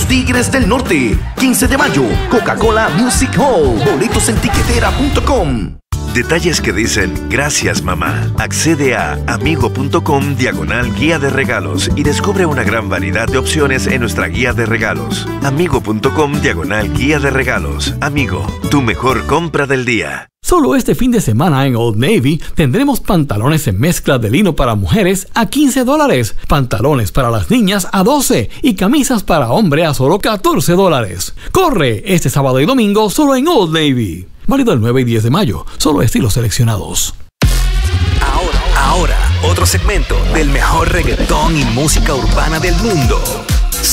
Los Tigres del Norte. 15 de mayo, Coca-Cola Music Hall. Boletos en tiquetera.com. Detalles que dicen gracias mamá. Accede a amigo.com/guía de regalos y descubre una gran variedad de opciones en nuestra guía de regalos. Amigo.com/guía de regalos. Amigo, tu mejor compra del día. Solo este fin de semana en Old Navy tendremos pantalones en mezcla de lino para mujeres a $15, pantalones para las niñas a $12 y camisas para hombre a solo $14. ¡Corre! Este sábado y domingo solo en Old Navy. Válido el 9 y 10 de mayo. Solo estilos seleccionados. Ahora, otro segmento del mejor reggaetón y música urbana del mundo.